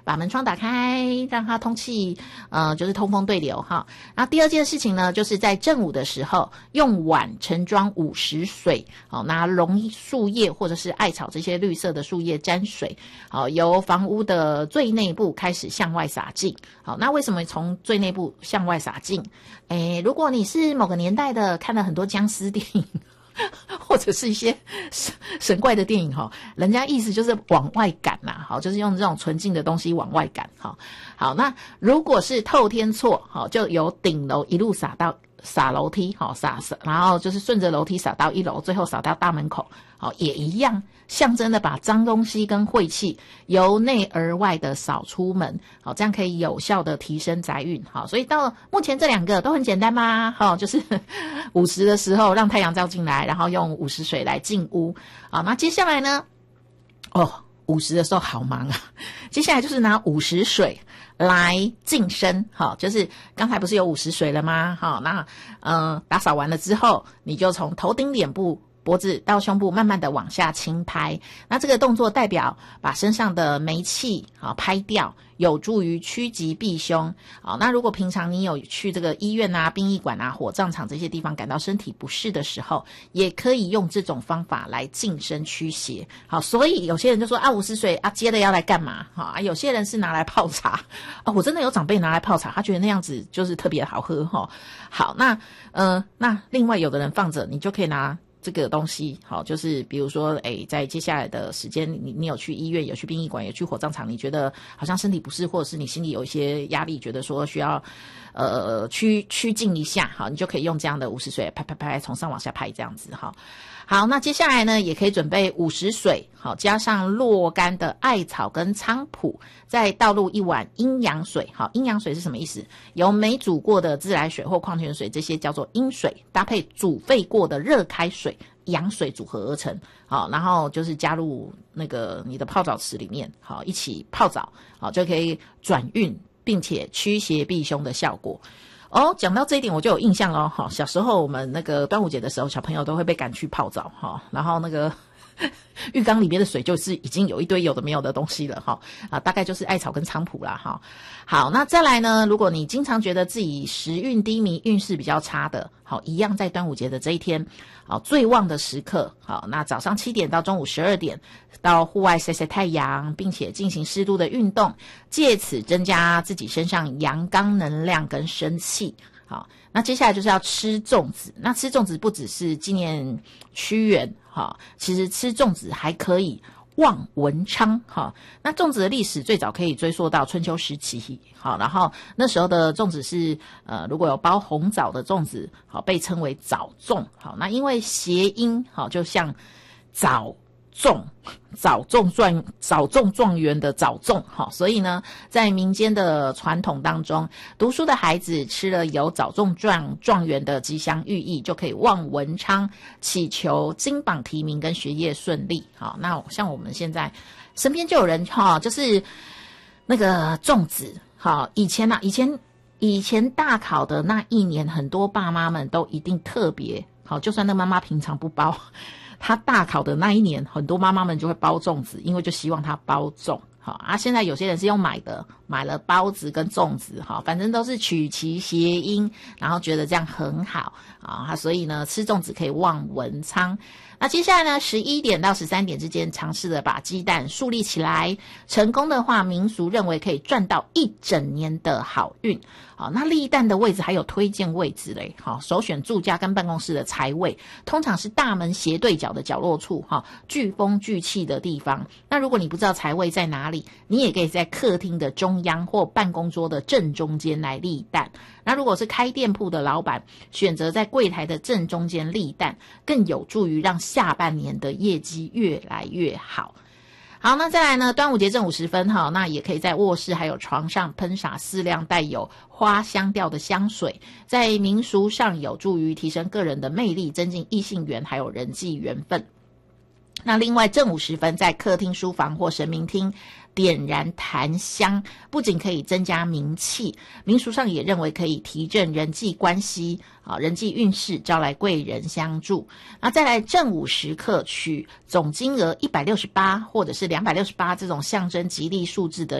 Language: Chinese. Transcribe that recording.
把门窗打开，让它通气，就是通风对流哈。然后第二件事情呢，就是在正午的时候，用碗盛装50水，好，拿榕树叶或者是艾草这些绿色的树叶沾水，好，由房屋的最内部开始向外洒进。好，那为什么从最内部向外洒进？如果你是某个年代的看了很多僵尸电影或者是一些神怪的电影哈，人家意思就是往外赶啦，好，就是用这种纯净的东西往外赶。好，那如果是透天厝，好，就由顶楼一路洒楼梯，好，然后就是顺着楼梯洒到1楼，最后洒到大门口，好，也一样象征的把脏东西跟晦气由内而外的扫出门，好，这样可以有效的提升财运。好，所以到目前这2个都很简单吗？好，就是50的时候让太阳照进来，然后用50水来进屋。好，那接下来呢？50的时候好忙啊，接下来就是拿50水来净身。好，就是刚才不是有50水了吗？好，那打扫完了之后，你就从头顶、脸部、脖子到胸部慢慢的往下轻拍。那这个动作代表把身上的霉气拍掉，有助于趋吉避凶。好，那如果平常你有去这个医院啊、殡仪馆啊、火葬场这些地方感到身体不适的时候，也可以用这种方法来净身驱邪。好，所以有些人就说50水接着要来干嘛？好，有些人是拿来泡茶。我真的有长辈拿来泡茶，他觉得那样子就是特别好喝。好，那另外有的人放着，你就可以拿这个东西。好，就是比如说在接下来的时间你有去医院，有去殡仪馆，有去火葬场，你觉得好像身体不适，或者是你心里有一些压力，觉得说需要趋近一下，好，你就可以用这样的50水拍从上往下拍这样子。好，那接下来呢，也可以准备50水，好，加上若干的艾草跟菖蒲，再倒入1碗阴阳水。好，阴阳水是什么意思？由没煮过的自来水或矿泉水，这些叫做阴水，搭配煮沸过的热开水、阳水组合而成。好，然后就是加入那个你的泡澡池里面，好，一起泡澡，好，就可以转运并且驱邪避凶的效果。讲到这一点我就有印象咯。小时候我们那个端午节的时候，小朋友都会被赶去泡澡，然后那个浴缸里面的水就是已经有一堆有的没有的东西了，大概就是艾草跟菖蒲啦。好，那再来呢，如果你经常觉得自己时运低迷，运势比较差的，好，一样在端午节的这一天，好，最旺的时刻，好，那早上7点到中午12点到户外晒晒太阳，并且进行适度的运动，借此增加自己身上阳刚能量跟生气。好，那接下来就是要吃粽子。那吃粽子不只是纪念屈原，其实吃粽子还可以望文昌。那粽子的历史最早可以追溯到春秋时期。好，然后那时候的粽子是如果有包红枣的粽子，好，被称为枣粽。好，那因为谐音，好，就像枣中状元的枣粽，所以呢，在民间的传统当中，读书的孩子吃了有枣中状元的吉祥寓意，就可以望文昌，祈求金榜题名跟学业顺利。好，那像我们现在身边就有人就是那个粽子，好，以前大考的那一年，很多爸妈们都一定特别好，就算那妈妈平常不包，他大考的那一年，很多妈妈们就会包粽子，因为就希望他包中。好现在有些人是用买了包子跟粽子，反正都是取其谐音，然后觉得这样很好所以呢，吃粽子可以望文昌。那接下来呢，11点到13点之间，尝试的把鸡蛋竖立起来，成功的话，民俗认为可以赚到1整年的好运。好，那立蛋的位置还有推荐位置嘞。好，首选住家跟办公室的财位，通常是大门斜对角的角落处，聚风聚气的地方。那如果你不知道财位在哪里，你也可以在客厅的中央或办公桌的正中间来立蛋。那如果是开店铺的老板，选择在柜台的正中间立蛋，更有助于让下半年的业绩越来越好。好，那再来呢，端午节正午时分，那也可以在卧室还有床上喷洒4辆带有花香调的香水，在民俗上有助于提升个人的魅力，增进异性缘还有人际缘分。那另外正午时分，在客厅、书房或神明厅点燃檀香，不仅可以增加名气，民俗上也认为可以提振人际关系人际运势，招来贵人相助。那再来正午时刻，取总金额168或者是268这种象征吉利数字的